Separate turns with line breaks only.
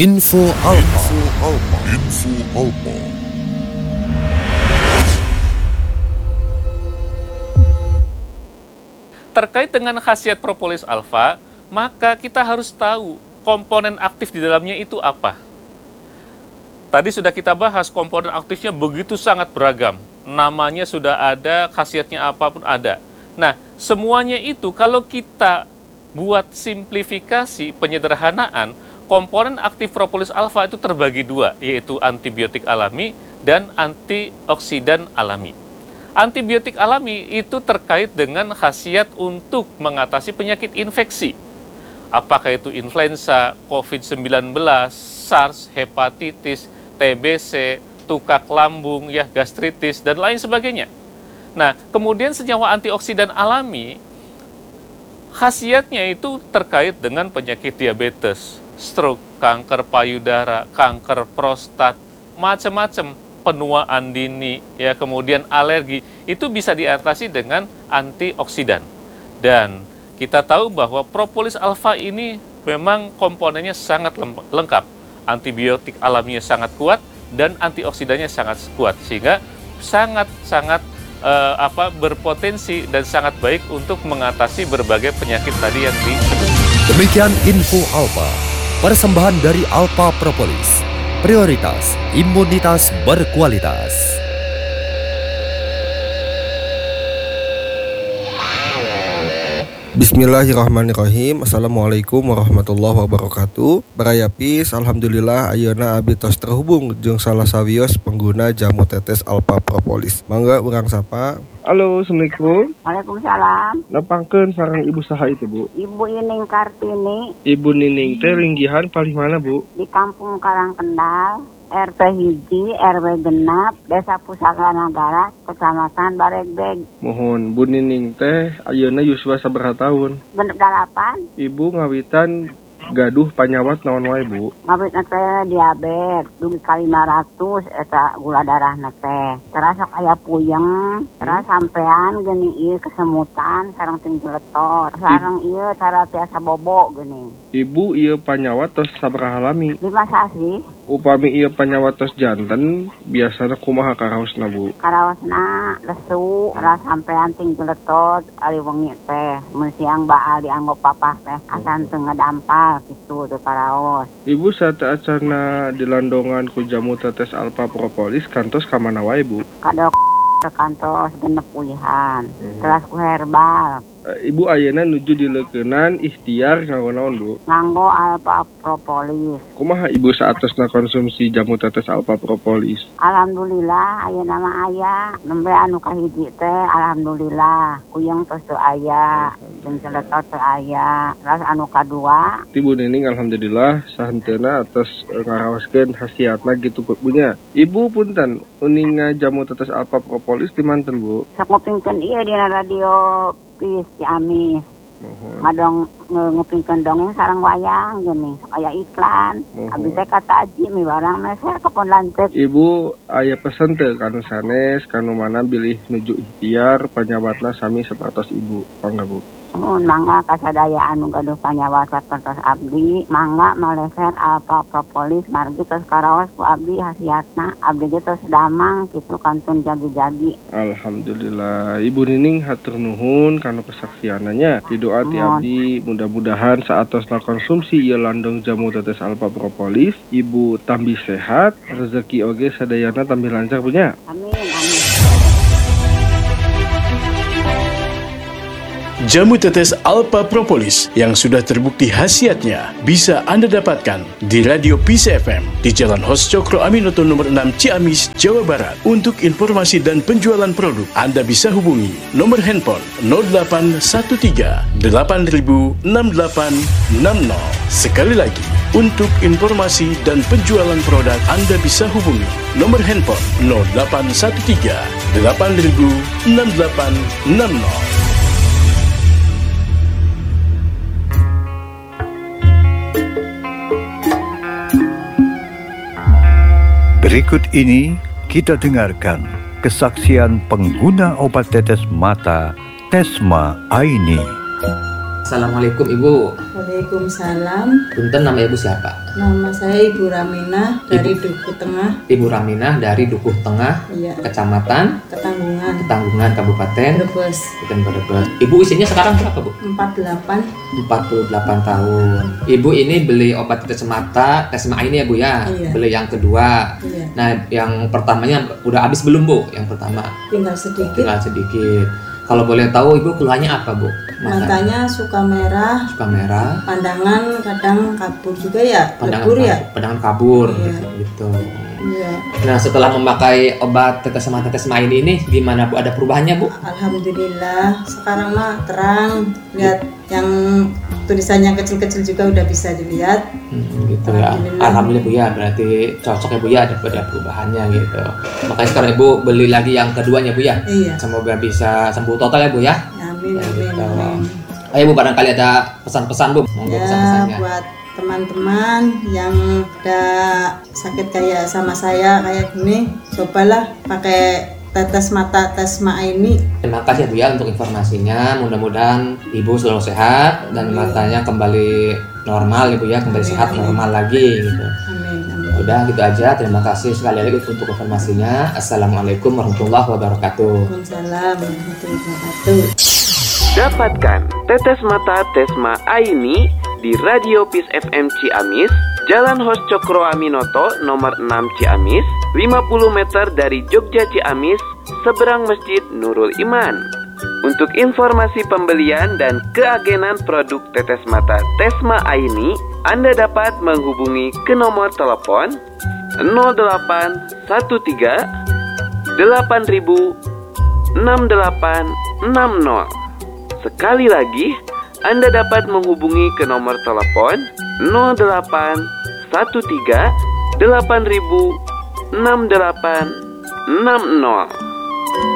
Info Alpa.
Terkait dengan khasiat propolis alfa, maka kita harus tahu komponen aktif di dalamnya itu apa. Tadi sudah kita bahas komponen aktifnya begitu sangat beragam. Namanya sudah ada, khasiatnya apapun ada. Nah, semuanya itu kalau kita buat simplifikasi penyederhanaan, komponen aktif propolis alfa itu terbagi dua, yaitu antibiotik alami dan antioksidan alami. Antibiotik alami itu terkait dengan khasiat untuk mengatasi penyakit infeksi. Apakah itu influenza, COVID-19, SARS, hepatitis, TBC, tukak lambung, gastritis, dan lain sebagainya. Nah, kemudian senyawa antioksidan alami, khasiatnya itu terkait dengan penyakit diabetes, stroke, kanker payudara, kanker prostat, macam-macam, penuaan dini, kemudian alergi, itu bisa diatasi dengan antioksidan. Dan kita tahu bahwa propolis alfa ini memang komponennya sangat lengkap. Antibiotik alaminya sangat kuat dan antioksidannya sangat kuat, sehingga sangat berpotensi dan sangat baik untuk mengatasi berbagai penyakit tadi yang disebut.
Demikian Info Alpa, persembahan dari Alpa Propolis, prioritas imunitas berkualitas.
Bismillahirrahmanirrahim. Assalamualaikum warahmatullahi wabarakatuh. Barayapis, alhamdulillah ayeuna abdi tos terhubung jeung salah sawios pengguna jamu tetes Alpa Propolis. Mangga urang sapa. Halo, assalamualaikum.
Waalaikumsalam.
Nepangkeun sareng ibu saha itu, Bu?
Ibu Nining Kartini.
Ibu Nining teh linggihan paling mana, Bu?
Di Kampung Karangkendal, RT Hiji, RW Genap, Desa Pusaka Nagara, Kecamatan Baregbeg.
Mohon Bu Nining teh ayeuna yuswa sabaraha taun?
Genep 8.
Ibu ngawitan gaduh panyawat naon wae, Bu?
Ngabit teh diabetes, dugi ka 500 eta gula darah teh. Terasa aya puyeng, terus sampean geuning ieu kesemutan sareng tingletot, sareng ieu cara tiasa bobo geuning.
Ibu ieu panyawat tos sabaraha lami?
5 sasi.
Upami ieu panyawat tos janten, biasana kumaha karaosna, Bu?
Karaosna lesu, terus sampean tingletot ari wengi teh. Mun siang baal dianggo papah teh, asan teu ngadampal gitu teh karaos.
Ibu saat acarna dilandongan ku jamu tetes Alpa Propolis kantos ka mana wae, Bu?
Kadok kantos genep pulihan, terus ku herbal.
Ibu ayeuna nuju dileukeunnan ikhtiar nganggo naon, Bu?
Nganggo Alpa Propolis.
Kumaha Ibu saatosna konsumsi jamu tetes Alpa Propolis?
Alhamdulillah ayeuna mah aya, nembe anu kahiji teh alhamdulillah kuyeng tos teu aya, jeung celetot teu aya. Terus anu kadua,
Ibu Nining alhamdulillah sahenteuna atas ngaraoskeun khasiatna gitu punya. Ibu punten uning jamu tetes Alpa Propolis di manten, Bu?
sakupingkeun ieu dina radio Pis Ciamis. Ngadong ngupingkeun dongeng sareng wayang geuning aya iklan. Abdi teh kata Aji mi barang meser kepon lanceuk.
Ibu aya pesen teu kanu sanes kanu mana bilih nuju ikhtiar panyawatna sami sapertos Ibu. Mangga, Bu.
Mangga kasadaya anu gaduh panyawat sapertos abdi, mangga maleser Alpa Propolis margi tos karaos ku abdi hasiatna. Abdi ge tos damang kitu kantun jagi-jagi.
Alhamdulillah. Ibu Nining hatur nuhun kana kesaksiananya. Doa ti abdi mudah-mudahan saatosna konsumsi ieu landong jamu tetes Alpa Propolis, Ibu tambih sehat, rezeki oge sadayana tambih lancar punya.
Amin, amin.
Jamu tetes Alpa Propolis yang sudah terbukti khasiatnya bisa Anda dapatkan di Radio Peace FM di Jalan Hos Cokro Aminoto nomor 6 Ciamis, Jawa Barat. Untuk informasi dan penjualan produk, Anda bisa hubungi nomor handphone 0813 8000 6860. Sekali lagi, untuk informasi dan penjualan produk, Anda bisa hubungi nomor handphone 0813 8000 6860.
Berikut ini kita dengarkan kesaksian pengguna obat tetes mata Tesma Aini.
Assalamualaikum Ibu.
Waalaikumsalam.
Punten, nama Ibu siapa?
Nama saya Ibu Raminah dari Duku Tengah.
Ibu Raminah dari Dukuh Tengah,
Iya.
Kecamatan
Ketanggungan,
Kabupaten
Brebes.
Brebes. Ibu usianya sekarang berapa, Bu?
48.
48 tahun. Ibu ini beli obat tetes mata, Tesma ini ya Bu ya?
Iya.
Beli yang kedua.
Iya.
Nah, yang pertamanya udah habis belum Bu? Yang pertama?
Tinggal sedikit.
Tinggal sedikit. Kalau boleh tahu Ibu keluhannya apa Bu?
Matanya suka merah.
Suka merah.
Pandangan kadang kabur juga ya. Lebur ya.
Pandangan kabur.
Iya.
Gitu.
Iya.
Nah, setelah memakai obat tetes mata Tesma ini gimana Bu? Ada perubahannya Bu?
Alhamdulillah. Sekarang mah terang. Lihat yang tulisannya kecil-kecil juga udah bisa dilihat.
Gitu ya. Alhamdulillah Bu ya, berarti cocok ya Bu ya, ada perubahannya gitu. Makanya sekarang Ibu beli lagi yang keduanya Bu ya.
Iya.
Semoga bisa sembuh total ya Bu ya.
Amin, amin, amin.
Ayo Bu, barangkali ada pesan-pesan Bu. Monggo
Ya,
pesan-pesannya.
buat teman-teman yang udah sakit kayak sama saya kayak gini, cobalah pakai tetes mata Tesma ini.
Terima kasih Bu ya untuk informasinya. Mudah-mudahan Ibu selalu sehat dan matanya kembali normal Ibu ya, kembali sehat normal lagi gitu.
Amin.
Udah gitu aja. Terima kasih sekali lagi untuk informasinya. Assalamualaikum warahmatullahi wabarakatuh.
Waalaikumsalam warahmatullahi wabarakatuh.
Dapatkan tetes mata Tesma Aini di Radio Peace FM Ciamis, Jalan Hos Cokro Aminoto nomor 6 Ciamis, 50 meter dari Jogja Ciamis, seberang Masjid Nurul Iman. Untuk informasi pembelian dan keagenan produk tetes mata Tesma Aini, Anda dapat menghubungi ke nomor telepon 0813 8000 6860. Sekali lagi, Anda dapat menghubungi ke nomor telepon 0813 8000 6860.